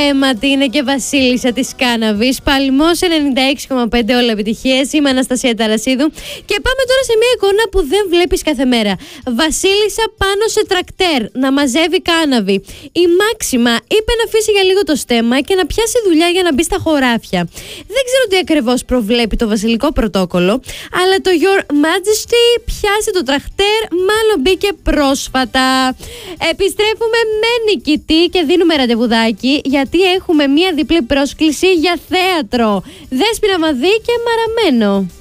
αίματη είναι και βασίλισσα της κάναβης. Παλμός 96,5 όλα επιτυχίες. Είμαι Αναστασία Ταρασίδου. Και πάμε τώρα σε μια εικόνα που δεν βλέπεις κάθε μέρα. Βασίλισσα πάνω σε τρακτέρ να μαζεύει κάναβη. Η Μάξιμα είπε να αφήσει για λίγο το στέμμα και να πιάσει δουλειά για να μπει στα χωράφια. Δεν ξέρω τι ακριβώς προβλέπει το βασιλικό πρωτόκολλο, αλλά το Your Majesty πιάσει το τρακτέρ μάλλον μπήκε πρόσφατα. Επιστρέφουμε με νικητή και δίνουμε ραντεβουδάκι, γιατί έχουμε μία διπλή πρόσκληση για θέατρο. Δέσποινα Μαδί και Μαραμένο.